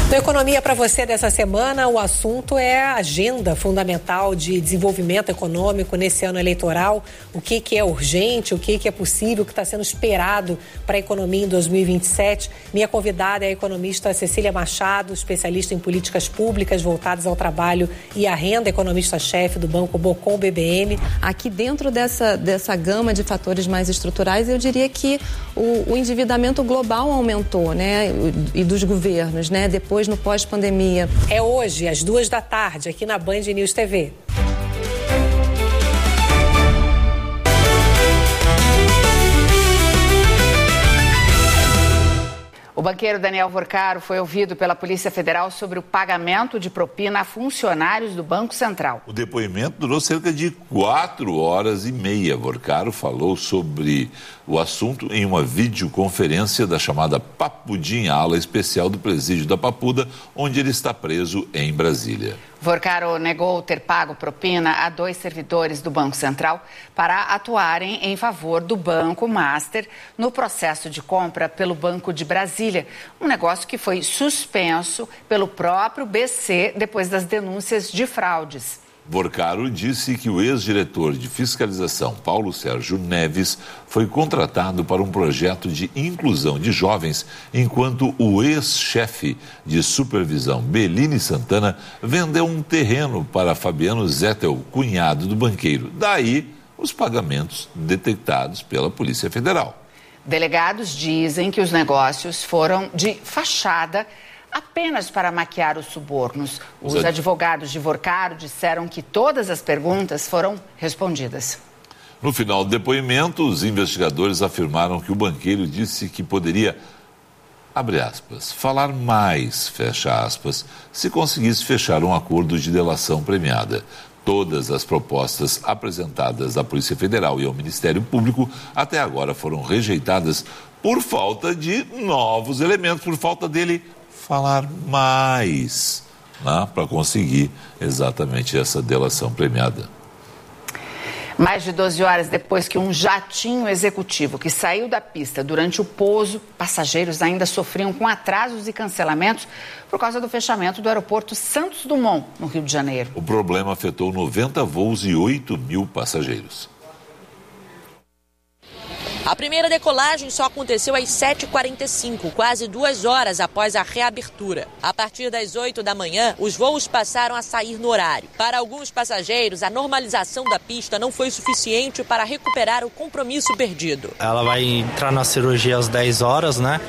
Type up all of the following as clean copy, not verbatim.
Na Economia para você dessa semana, o assunto é a agenda fundamental de desenvolvimento econômico nesse ano eleitoral. O que é urgente, o que é possível, o que está sendo esperado para a economia em 2027. Minha convidada é a economista Cecília Machado, especialista em políticas públicas voltadas ao trabalho e à renda, economista-chefe do Banco Bocom BBM. Aqui dentro dessa gama de fatores mais estruturais, eu diria que o endividamento global aumentou, né? E dos governos, né? Depois no pós-pandemia. É hoje, às 14h, aqui na Band News TV. O banqueiro Daniel Vorcaro foi ouvido pela Polícia Federal sobre o pagamento de propina a funcionários do Banco Central. O depoimento durou cerca de 4h30. Vorcaro falou sobre o assunto em uma videoconferência da chamada Papudinha, ala especial do presídio da Papuda, onde ele está preso em Brasília. Vorcaro negou ter pago propina a 2 servidores do Banco Central para atuarem em favor do Banco Master no processo de compra pelo Banco de Brasília, um negócio que foi suspenso pelo próprio BC depois das denúncias de fraudes. Vorcaro disse que o ex-diretor de fiscalização, Paulo Sérgio Neves, foi contratado para um projeto de inclusão de jovens, enquanto o ex-chefe de supervisão, Belini Santana, vendeu um terreno para Fabiano Zettel, cunhado do banqueiro. Daí, os pagamentos detectados pela Polícia Federal. Delegados dizem que os negócios foram de fachada apenas para maquiar os subornos. Os advogados de Vorcaro disseram que todas as perguntas foram respondidas. No final do depoimento, os investigadores afirmaram que o banqueiro disse que poderia, abre aspas, falar mais, fecha aspas, se conseguisse fechar um acordo de delação premiada. Todas as propostas apresentadas à Polícia Federal e ao Ministério Público até agora foram rejeitadas por falta de novos elementos, por falta dele falar mais, né, para conseguir exatamente essa delação premiada. Mais de 12 horas depois que um jatinho executivo que saiu da pista durante o pouso, passageiros ainda sofriam com atrasos e cancelamentos por causa do fechamento do aeroporto Santos Dumont, no Rio de Janeiro. O problema afetou 90 voos e 8 mil passageiros. A primeira decolagem só aconteceu às 7h45, quase 2 horas após a reabertura. A partir das 8 da manhã, os voos passaram a sair no horário. Para alguns passageiros, a normalização da pista não foi suficiente para recuperar o compromisso perdido. Ela vai entrar na cirurgia às 10 horas, né?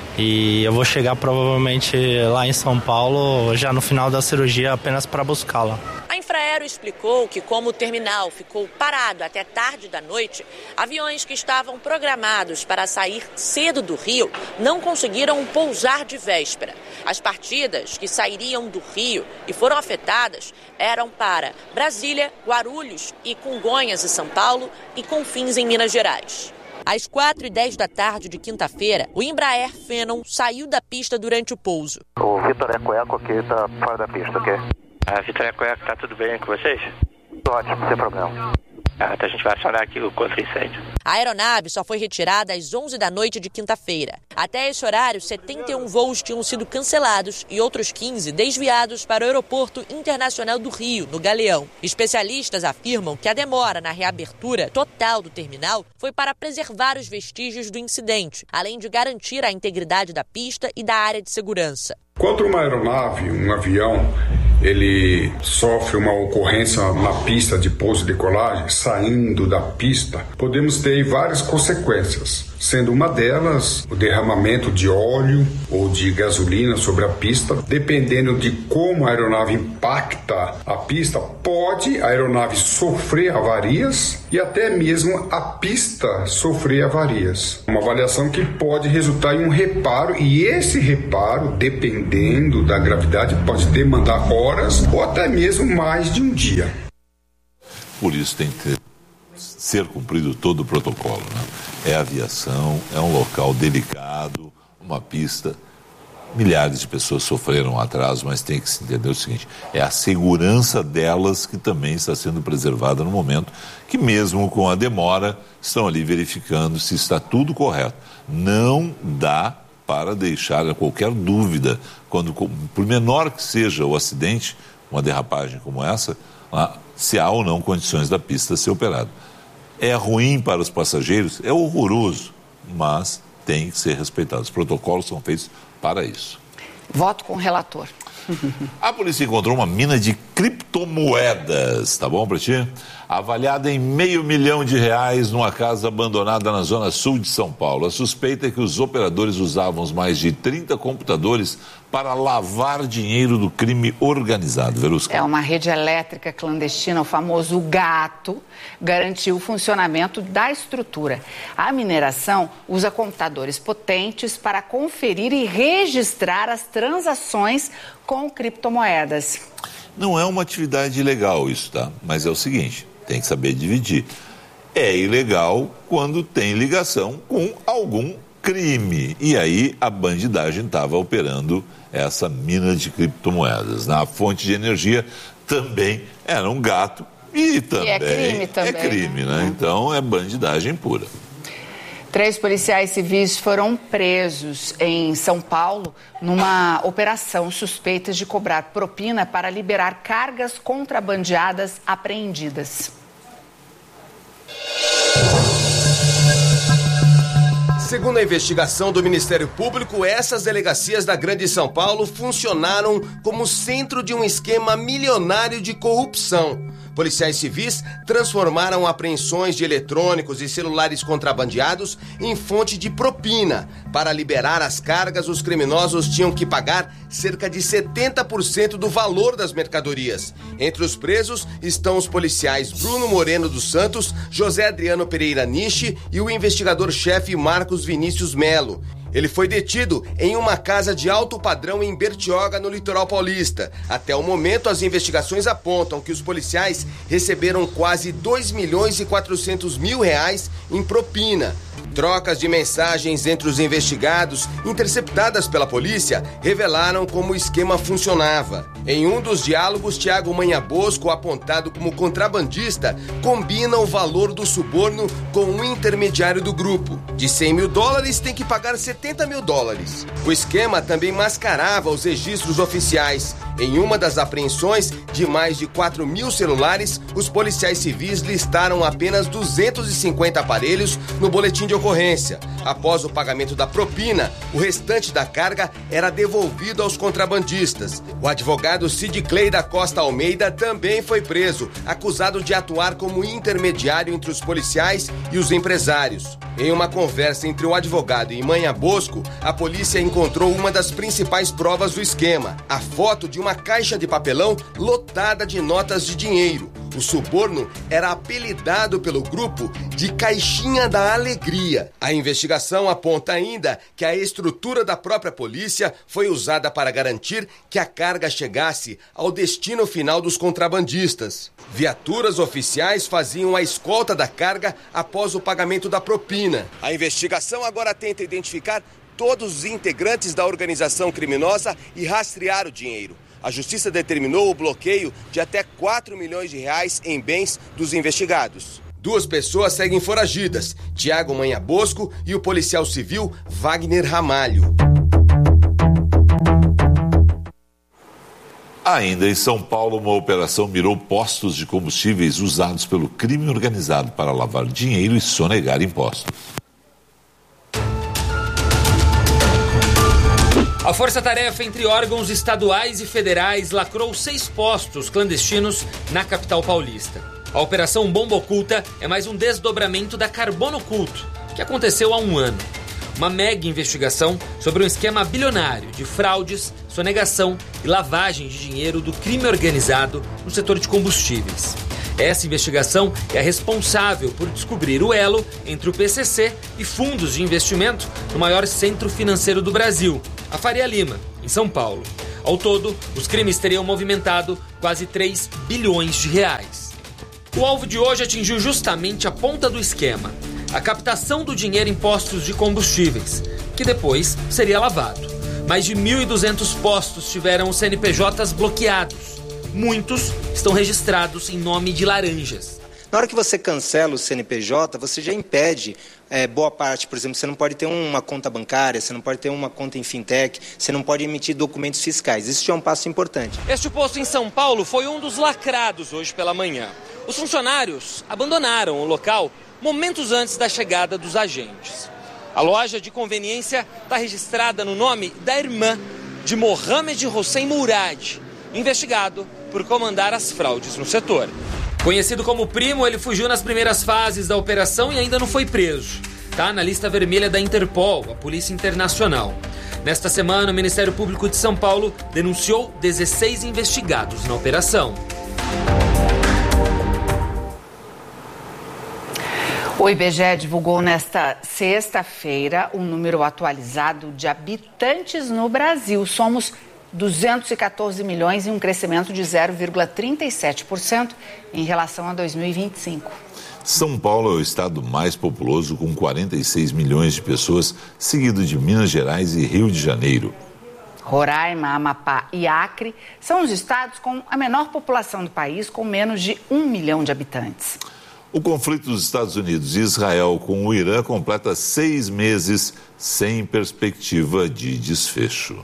E eu vou chegar provavelmente lá em São Paulo já no final da cirurgia apenas para buscá-la. A Infraero explicou que, como o terminal ficou parado até tarde da noite, aviões que estavam programados para sair cedo do Rio não conseguiram pousar de véspera. As partidas que sairiam do Rio e foram afetadas eram para Brasília, Guarulhos e Congonhas e São Paulo e Confins em Minas Gerais. Às 4h10 da tarde de quinta-feira, o Embraer Phenom saiu da pista durante o pouso. O Vitor Ecoeco aqui está fora da pista, ok? Vitor Ecoeco, tá tudo bem com vocês? Ótimo, sem problema. Então a gente vai acionar aqui o contra-incêndio. A aeronave só foi retirada às 11 da noite de quinta-feira. Até esse horário, 71 voos tinham sido cancelados e outros 15 desviados para o Aeroporto Internacional do Rio, no Galeão. Especialistas afirmam que a demora na reabertura total do terminal foi para preservar os vestígios do incidente, além de garantir a integridade da pista e da área de segurança. Quando uma aeronave, um avião, ele sofre uma ocorrência na pista de pouso e decolagem, saindo da pista, podemos ter várias consequências, sendo uma delas o derramamento de óleo ou de gasolina sobre a pista. Dependendo de como a aeronave impacta a pista, pode a aeronave sofrer avarias e até mesmo a pista sofrer avarias. Uma avaliação que pode resultar em um reparo, e esse reparo, dependendo da gravidade, pode demandar horas ou até mesmo mais de um dia. Por isso tem que ser cumprido todo o protocolo, né? É aviação, é um local delicado, uma pista. Milhares de pessoas sofreram atraso, mas tem que se entender o seguinte: é a segurança delas que também está sendo preservada no momento, que mesmo com a demora, estão ali verificando se está tudo correto. Não dá para deixar qualquer dúvida, por menor que seja o acidente, uma derrapagem como essa, se há ou não condições da pista ser operada. É ruim para os passageiros, é horroroso, mas tem que ser respeitado. Os protocolos são feitos para isso. Voto com o relator. A polícia encontrou uma mina de criptomoedas, tá bom pra ti? Avaliada em R$500 mil numa casa abandonada na zona sul de São Paulo. A suspeita é que os operadores usavam os mais de 30 computadores para lavar dinheiro do crime organizado. Verusca. É uma rede elétrica clandestina, o famoso gato, garantiu o funcionamento da estrutura. A mineração usa computadores potentes para conferir e registrar as transações com criptomoedas. Não é uma atividade ilegal isso, tá? Mas é o seguinte, tem que saber dividir. É ilegal quando tem ligação com algum crime. E aí a bandidagem estava operando essa mina de criptomoedas. Na fonte de energia também era um gato e também é crime, né? Então é bandidagem pura. 3 policiais civis foram presos em São Paulo numa operação suspeitas de cobrar propina para liberar cargas contrabandeadas apreendidas. Segundo a investigação do Ministério Público, essas delegacias da Grande São Paulo funcionaram como centro de um esquema milionário de corrupção. Policiais civis transformaram apreensões de eletrônicos e celulares contrabandeados em fonte de propina. Para liberar as cargas, os criminosos tinham que pagar cerca de 70% do valor das mercadorias. Entre os presos estão os policiais Bruno Moreno dos Santos, José Adriano Pereira Nishi e o investigador-chefe Marcos Vinícius Melo. Ele foi detido em uma casa de alto padrão em Bertioga, no litoral paulista. Até o momento, as investigações apontam que os policiais receberam quase R$2.400.000 em propina. Trocas de mensagens entre os investigados, interceptadas pela polícia, revelaram como o esquema funcionava. Em um dos diálogos, Tiago Manhabosco, apontado como contrabandista, combina o valor do suborno com um intermediário do grupo. De $100 mil, tem que pagar $70 mil. O esquema também mascarava os registros oficiais. Em uma das apreensões de mais de 4.000 celulares, os policiais civis listaram apenas 250 aparelhos no boletim de ocorrência. Após o pagamento da propina, o restante da carga era devolvido aos contrabandistas. O advogado Cid Clay da Costa Almeida também foi preso, acusado de atuar como intermediário entre os policiais e os empresários. Em uma conversa entre o advogado e Manhabosco, a polícia encontrou uma das principais provas do esquema, a foto de uma caixa de papelão lotada de notas de dinheiro. O suborno era apelidado pelo grupo de Caixinha da Alegria. A investigação aponta ainda que a estrutura da própria polícia foi usada para garantir que a carga chegasse ao destino final dos contrabandistas. Viaturas oficiais faziam a escolta da carga após o pagamento da propina. A investigação agora tenta identificar todos os integrantes da organização criminosa e rastrear o dinheiro. A justiça determinou o bloqueio de até R$4 milhões em bens dos investigados. 2 pessoas seguem foragidas, Tiago Manhabosco e o policial civil Wagner Ramalho. Ainda em São Paulo, uma operação mirou postos de combustíveis usados pelo crime organizado para lavar dinheiro e sonegar impostos. A força-tarefa entre órgãos estaduais e federais lacrou 6 postos clandestinos na capital paulista. A Operação Bomba Oculta é mais um desdobramento da Carbono Oculto, que aconteceu há um ano. Uma mega investigação sobre um esquema bilionário de fraudes, sonegação e lavagem de dinheiro do crime organizado no setor de combustíveis. Essa investigação é a responsável por descobrir o elo entre o PCC e fundos de investimento no maior centro financeiro do Brasil, a Faria Lima, em São Paulo. Ao todo, os crimes teriam movimentado quase R$3 bilhões. O alvo de hoje atingiu justamente a ponta do esquema, a captação do dinheiro em postos de combustíveis, que depois seria lavado. Mais de 1.200 postos tiveram os CNPJs bloqueados. Muitos estão registrados em nome de laranjas. Na hora que você cancela o CNPJ, você já impede boa parte, por exemplo, você não pode ter uma conta bancária, você não pode ter uma conta em fintech, você não pode emitir documentos fiscais. Isso já é um passo importante. Este posto em São Paulo foi um dos lacrados hoje pela manhã. Os funcionários abandonaram o local momentos antes da chegada dos agentes. A loja de conveniência está registrada no nome da irmã de Mohamed Hossein Mourad, investigado por comandar as fraudes no setor. Conhecido como Primo, ele fugiu nas primeiras fases da operação e ainda não foi preso. Está na lista vermelha da Interpol, a Polícia Internacional. Nesta semana, o Ministério Público de São Paulo denunciou 16 investigados na operação. O IBGE divulgou nesta sexta-feira um número atualizado de habitantes no Brasil. Somos 214 milhões e um crescimento de 0,37% em relação a 2025. São Paulo é o estado mais populoso, com 46 milhões de pessoas, seguido de Minas Gerais e Rio de Janeiro. Roraima, Amapá e Acre são os estados com a menor população do país, com menos de 1 milhão de habitantes. O conflito dos Estados Unidos e Israel com o Irã completa 6 meses sem perspectiva de desfecho.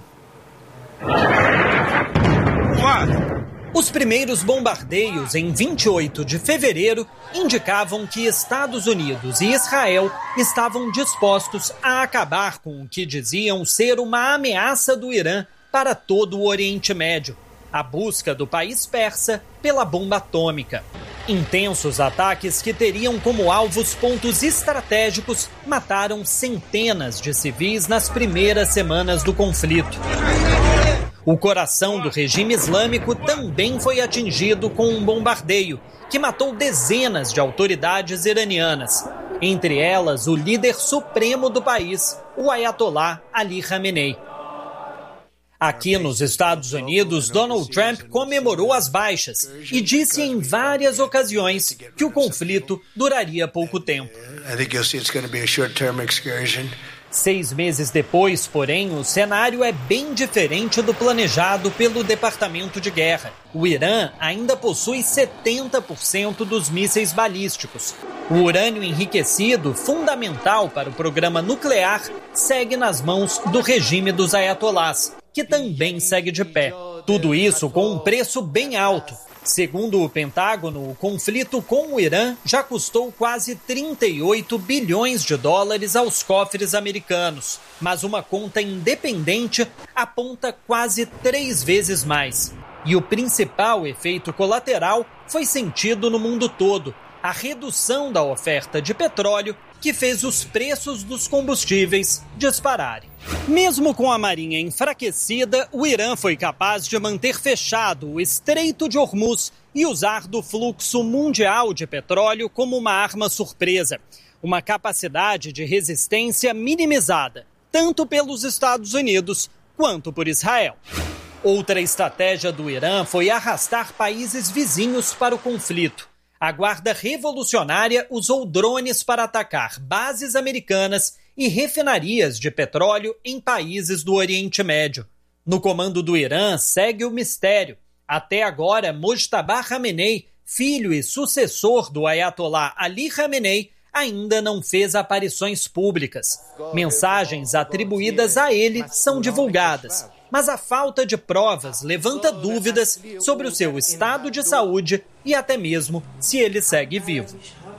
Os primeiros bombardeios em 28 de fevereiro indicavam que Estados Unidos e Israel estavam dispostos a acabar com o que diziam ser uma ameaça do Irã para todo o Oriente Médio, a busca do país persa pela bomba atômica. Intensos ataques que teriam como alvos pontos estratégicos mataram centenas de civis nas primeiras semanas do conflito. O coração do regime islâmico também foi atingido com um bombardeio que matou dezenas de autoridades iranianas, entre elas o líder supremo do país, o Ayatollah Ali Khamenei. Aqui nos Estados Unidos, Donald Trump comemorou as baixas e disse em várias ocasiões que o conflito duraria pouco tempo. 6 meses depois, porém, o cenário é bem diferente do planejado pelo Departamento de Guerra. O Irã ainda possui 70% dos mísseis balísticos. O urânio enriquecido, fundamental para o programa nuclear, segue nas mãos do regime dos ayatolás, que também segue de pé. Tudo isso com um preço bem alto. Segundo o Pentágono, o conflito com o Irã já custou quase 38 bilhões de dólares aos cofres americanos, mas uma conta independente aponta quase 3 vezes mais. E o principal efeito colateral foi sentido no mundo todo, a redução da oferta de petróleo, que fez os preços dos combustíveis dispararem. Mesmo com a marinha enfraquecida, o Irã foi capaz de manter fechado o Estreito de Hormuz e usar do fluxo mundial de petróleo como uma arma surpresa, uma capacidade de resistência minimizada, tanto pelos Estados Unidos quanto por Israel. Outra estratégia do Irã foi arrastar países vizinhos para o conflito. A Guarda Revolucionária usou drones para atacar bases americanas e refinarias de petróleo em países do Oriente Médio. No comando do Irã segue o mistério. Até agora, Mojtaba Khamenei, filho e sucessor do Ayatollah Ali Khamenei, ainda não fez aparições públicas. Mensagens atribuídas a ele são divulgadas, mas a falta de provas levanta dúvidas sobre o seu estado de saúde e até mesmo se ele segue vivo.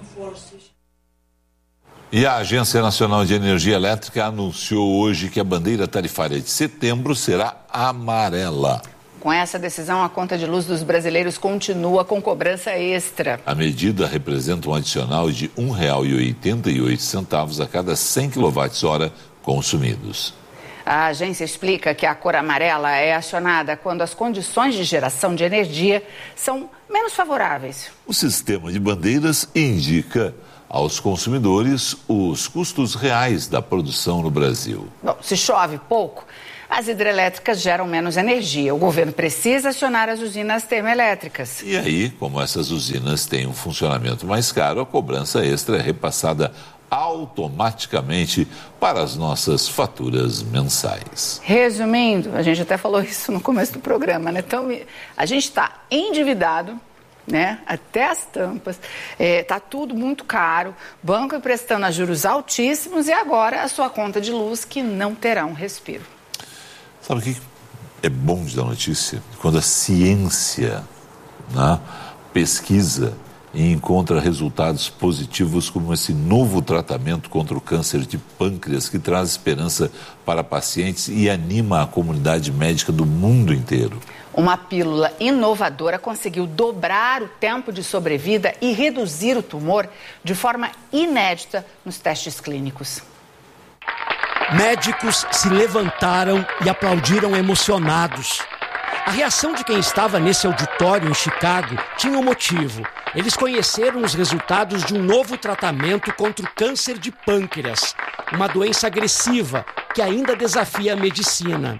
E a Agência Nacional de Energia Elétrica anunciou hoje que a bandeira tarifária de setembro será amarela. Com essa decisão, a conta de luz dos brasileiros continua com cobrança extra. A medida representa um adicional de R$ 1,88 a cada 100 kWh consumidos. A agência explica que a cor amarela é acionada quando as condições de geração de energia são menos favoráveis. O sistema de bandeiras indica aos consumidores os custos reais da produção no Brasil. Bom, se chove pouco, as hidrelétricas geram menos energia. O governo precisa acionar as usinas termoelétricas. E aí, como essas usinas têm um funcionamento mais caro, a cobrança extra é repassada automaticamente para as nossas faturas mensais. Resumindo, a gente até falou isso no começo do programa, né? Então, a gente está endividado né? Até as tampas. Tá tudo muito caro, banco emprestando a juros altíssimos e agora a sua conta de luz que não terá um respiro. Sabe o que é bom de dar notícia? Quando a ciência, né, pesquisa e encontra resultados positivos como esse novo tratamento contra o câncer de pâncreas que traz esperança para pacientes e anima a comunidade médica do mundo inteiro. Uma pílula inovadora conseguiu dobrar o tempo de sobrevida e reduzir o tumor de forma inédita nos testes clínicos. Médicos se levantaram e aplaudiram emocionados. A reação de quem estava nesse auditório em Chicago tinha um motivo. Eles conheceram os resultados de um novo tratamento contra o câncer de pâncreas, uma doença agressiva que ainda desafia a medicina.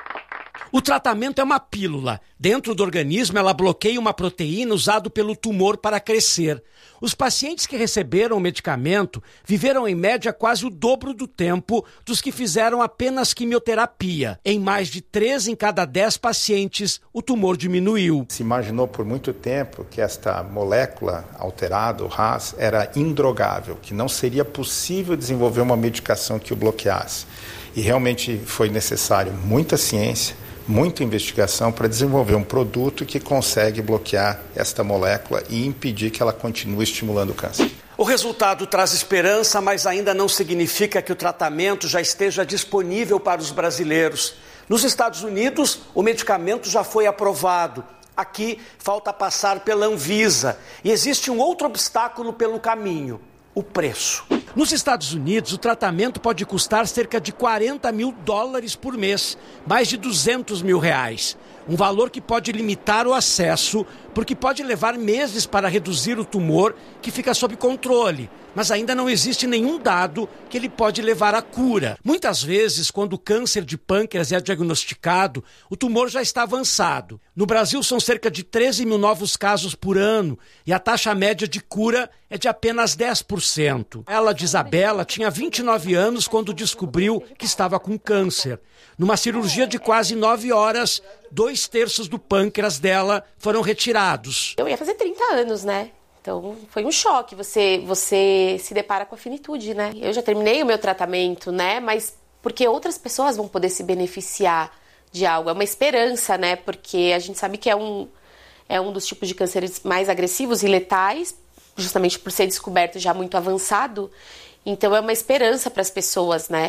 O tratamento é uma pílula. Dentro do organismo, ela bloqueia uma proteína usada pelo tumor para crescer. Os pacientes que receberam o medicamento viveram, em média, quase o dobro do tempo dos que fizeram apenas quimioterapia. Em mais de 3 em cada 10 pacientes, o tumor diminuiu. Se imaginou por muito tempo que esta molécula alterada, o RAS, era indrogável, que não seria possível desenvolver uma medicação que o bloqueasse. E realmente foi necessário muita ciência, muita investigação para desenvolver um produto que consegue bloquear esta molécula e impedir que ela continue estimulando o câncer. O resultado traz esperança, mas ainda não significa que o tratamento já esteja disponível para os brasileiros. Nos Estados Unidos, o medicamento já foi aprovado. Aqui, falta passar pela Anvisa. E existe um outro obstáculo pelo caminho: o preço. Nos Estados Unidos, o tratamento pode custar cerca de $40 mil por mês, mais de R$200 mil. Um valor que pode limitar o acesso, porque pode levar meses para reduzir o tumor, que fica sob controle. Mas ainda não existe nenhum dado que ele pode levar à cura. Muitas vezes, quando o câncer de pâncreas é diagnosticado, o tumor já está avançado. No Brasil, são cerca de 13 mil novos casos por ano e a taxa média de cura é de apenas 10%. Ela, de Isabela, tinha 29 anos quando descobriu que estava com câncer. Numa cirurgia de quase 9 horas, 2/3 do pâncreas dela foram retirados. Eu ia fazer 30 anos, né? Então, foi um choque, você se depara com a finitude, né? Eu já terminei o meu tratamento, né? Mas porque outras pessoas vão poder se beneficiar de algo. É uma esperança, né? Porque a gente sabe que é um dos tipos de cânceres mais agressivos e letais, justamente por ser descoberto já muito avançado. Então, é uma esperança para as pessoas, né?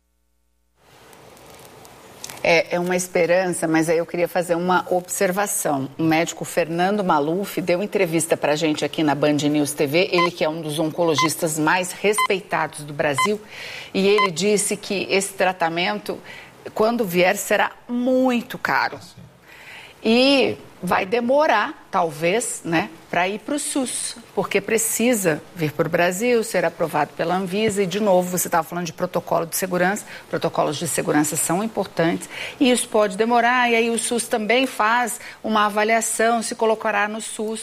É uma esperança, mas aí eu queria fazer uma observação. O médico Fernando Maluf deu entrevista para a gente aqui na Band News TV, ele que é um dos oncologistas mais respeitados do Brasil, e ele disse que esse tratamento, quando vier, será muito caro. E vai demorar, talvez, né, para ir para o SUS, porque precisa vir para o Brasil, ser aprovado pela Anvisa. E, de novo, você estava falando de protocolo de segurança. Protocolos de segurança são importantes e isso pode demorar. E aí o SUS também faz uma avaliação, se colocará no SUS.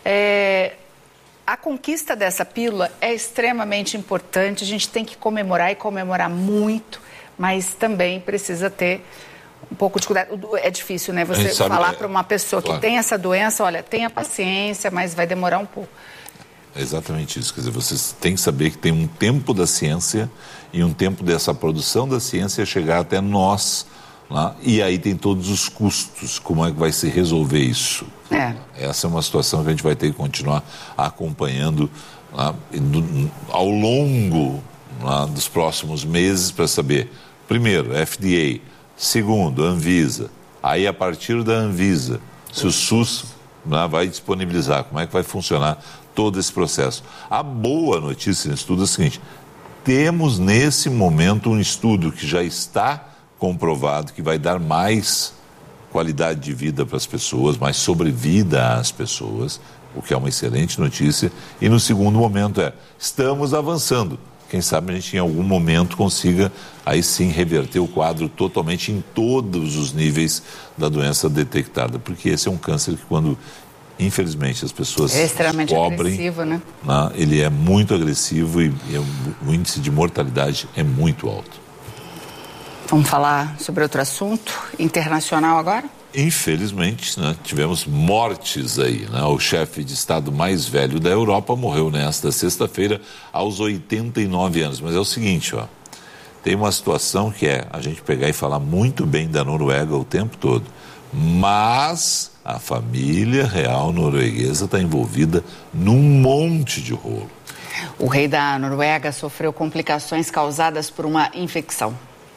A conquista dessa pílula é extremamente importante. A gente tem que comemorar e comemorar muito, mas também precisa ter um pouco de cuidado. É difícil, né? Você falar para uma pessoa que tem essa doença, olha, tenha paciência, mas vai demorar um pouco. É exatamente isso. Quer dizer, você tem que saber que tem um tempo da ciência e um tempo dessa produção da ciência chegar até nós. Lá, e aí tem todos os custos. Como é que vai se resolver isso? Essa é uma situação que a gente vai ter que continuar acompanhando lá, ao longo lá, dos próximos meses para saber, primeiro, FDA, segundo, Anvisa. Aí, a partir da Anvisa, se o SUS vai disponibilizar, como é que vai funcionar todo esse processo. A boa notícia nesse estudo é a seguinte: temos nesse momento um estudo que já está comprovado que vai dar mais qualidade de vida para as pessoas, mais sobrevida às pessoas, o que é uma excelente notícia. E no segundo momento estamos avançando. Quem sabe a gente em algum momento consiga aí sim reverter o quadro totalmente em todos os níveis da doença detectada, porque esse é um câncer que quando, infelizmente, as pessoas extremamente descobrem, agressivo, né? Ele é muito agressivo e o índice de mortalidade é muito alto. Vamos falar sobre outro assunto internacional agora? Infelizmente, né, tivemos mortes aí, né? O chefe de Estado mais velho da Europa morreu nesta sexta-feira aos 89 anos. Mas é o seguinte, ó, tem uma situação que é a gente pegar e falar muito bem da Noruega o tempo todo, mas a família real norueguesa está envolvida num monte de rolo. O rei da Noruega sofreu complicações causadas por uma infecção.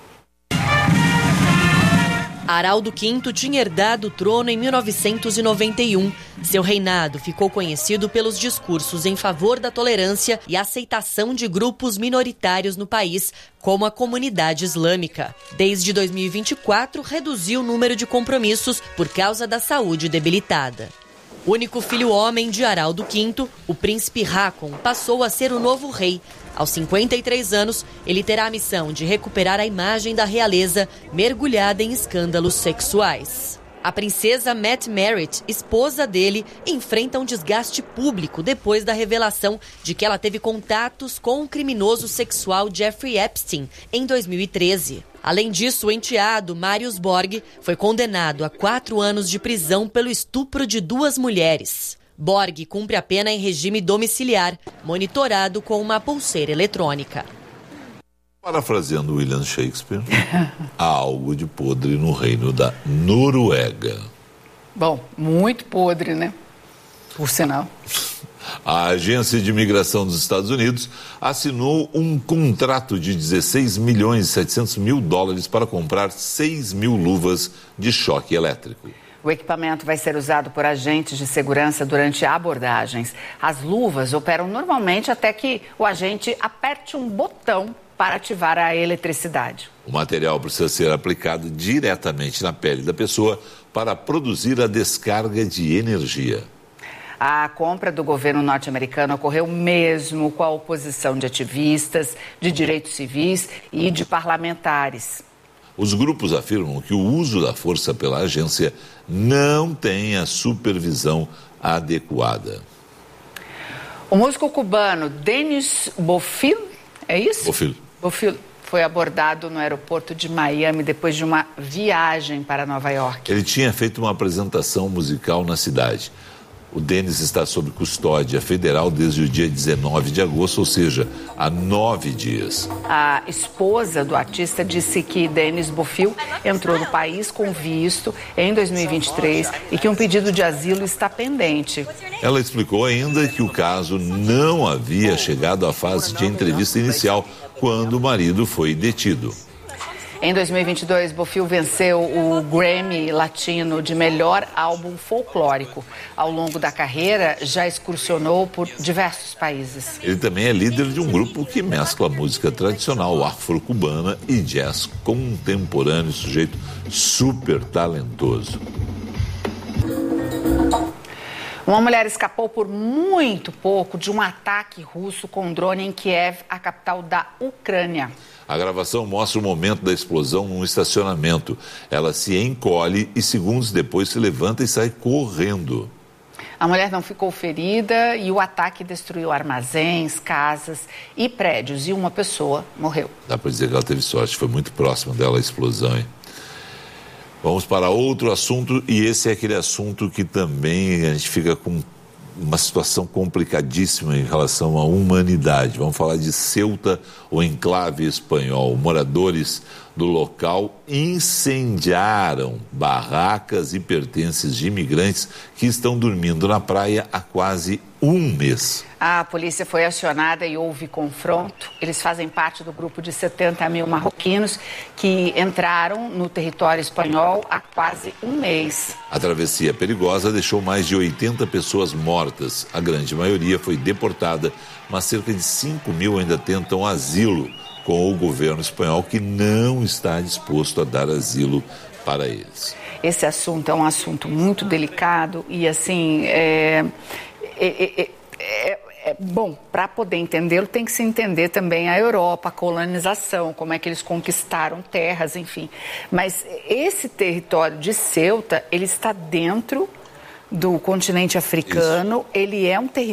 Haraldo V tinha herdado o trono em 1991. Seu reinado ficou conhecido pelos discursos em favor da tolerância e aceitação de grupos minoritários no país, como a comunidade islâmica. Desde 2024, reduziu o número de compromissos por causa da saúde debilitada. Único filho homem de Haraldo V, o príncipe Haakon passou a ser o novo rei. Aos 53 anos, ele terá a missão de recuperar a imagem da realeza mergulhada em escândalos sexuais. A princesa Matt Merritt, esposa dele, enfrenta um desgaste público depois da revelação de que ela teve contatos com o criminoso sexual Jeffrey Epstein em 2013. Além disso, o enteado Marius Borg foi condenado a 4 anos de prisão pelo estupro de 2 mulheres. Borg cumpre a pena em regime domiciliar, monitorado com uma pulseira eletrônica. Parafraseando William Shakespeare, há algo de podre no reino da Noruega. Bom, muito podre, né? Por sinal. A Agência de Imigração dos Estados Unidos assinou um contrato de $16 milhões e 700 mil para comprar 6 mil luvas de choque elétrico. O equipamento vai ser usado por agentes de segurança durante abordagens. As luvas operam normalmente até que o agente aperte um botão para ativar a eletricidade. O material precisa ser aplicado diretamente na pele da pessoa para produzir a descarga de energia. A compra do governo norte-americano ocorreu mesmo com a oposição de ativistas, de direitos civis e de parlamentares. Os grupos afirmam que o uso da força pela agência não tem a supervisão adequada. O músico cubano Denis Bofil, é isso? Bofil foi abordado no aeroporto de Miami depois de uma viagem para Nova York. Ele tinha feito uma apresentação musical na cidade. O Denis está sob custódia federal desde o dia 19 de agosto, ou seja, há 9 dias. A esposa do artista disse que Denis Bofil entrou no país com visto em 2023 e que um pedido de asilo está pendente. Ela explicou ainda que o caso não havia chegado à fase de entrevista inicial quando o marido foi detido. Em 2022, Bofil venceu o Grammy Latino de melhor álbum folclórico. Ao longo da carreira, já excursionou por diversos países. Ele também é líder de um grupo que mescla música tradicional afro-cubana e jazz contemporâneo, sujeito super talentoso. Uma mulher escapou por muito pouco de um ataque russo com drone em Kiev, a capital da Ucrânia. A gravação mostra o momento da explosão num estacionamento. Ela se encolhe e segundos depois se levanta e sai correndo. A mulher não ficou ferida e o ataque destruiu armazéns, casas e prédios. E uma pessoa morreu. Dá para dizer que ela teve sorte, foi muito próxima dela a explosão, hein? Vamos para outro assunto, e esse é aquele assunto que também a gente fica com uma situação complicadíssima em relação à humanidade. Vamos falar de Ceuta, o enclave espanhol. Moradores do local incendiaram barracas e pertences de imigrantes que estão dormindo na praia há quase um mês. A polícia foi acionada e houve confronto. Eles fazem parte do grupo de 70 mil marroquinos que entraram no território espanhol há quase um mês. A travessia perigosa deixou mais de 80 pessoas mortas. A grande maioria foi deportada, mas cerca de 5 mil ainda tentam asilo com o governo espanhol, que não está disposto a dar asilo para eles. Esse assunto é um assunto muito delicado e, assim, bom, para poder entendê-lo, tem que se entender também a Europa, a colonização, como é que eles conquistaram terras, enfim. Mas esse território de Ceuta, ele está dentro do continente africano. Isso. Ele é um território